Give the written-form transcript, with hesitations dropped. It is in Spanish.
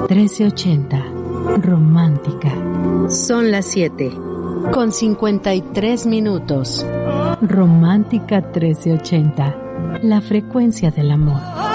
1380. Romántica. Son las 7:53. Romántica 1380. La frecuencia del amor.